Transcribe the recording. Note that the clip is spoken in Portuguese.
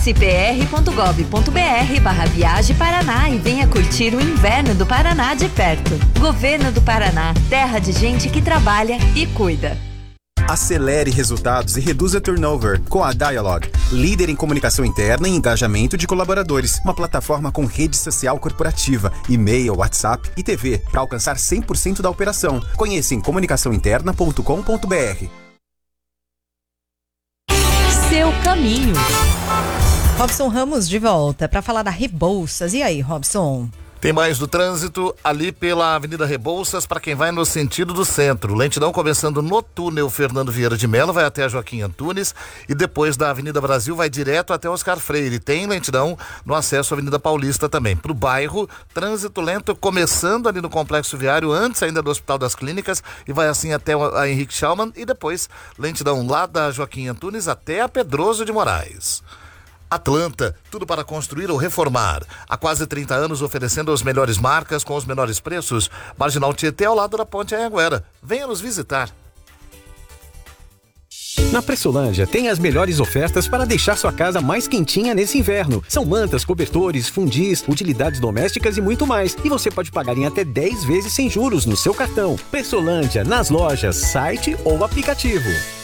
Acesse pr.gov.br/Viaje Paraná e venha curtir o inverno do Paraná de perto. Governo do Paraná, terra de gente que trabalha e cuida. Acelere resultados e reduza turnover com a Dialog, líder em comunicação interna e engajamento de colaboradores. Uma plataforma com rede social corporativa, e-mail, WhatsApp e TV para alcançar 100% da operação. Conheça em comunicaçãointerna.com.br. Seu caminho. Robson Ramos de volta para falar da Rebouças. E aí, Robson? Tem mais do trânsito ali pela Avenida Rebouças para quem vai no sentido do centro. Lentidão começando no túnel Fernando Vieira de Mello, vai até a Joaquim Antunes e depois da Avenida Brasil vai direto até Oscar Freire. Tem lentidão no acesso à Avenida Paulista também. Para o bairro, trânsito lento começando ali no Complexo Viário, antes ainda do Hospital das Clínicas e vai assim até a Henrique Schaumann e depois lentidão lá da Joaquim Antunes até a Pedroso de Moraes. Atlanta, tudo para construir ou reformar. Há quase 30 anos oferecendo as melhores marcas com os menores preços. Marginal Tietê ao lado da Ponte Anhanguera. Venha nos visitar. Na Pressolândia tem as melhores ofertas para deixar sua casa mais quentinha nesse inverno. São mantas, cobertores, fundis, utilidades domésticas e muito mais. E você pode pagar em até 10 vezes sem juros no seu cartão. Pressolândia, nas lojas, site ou aplicativo.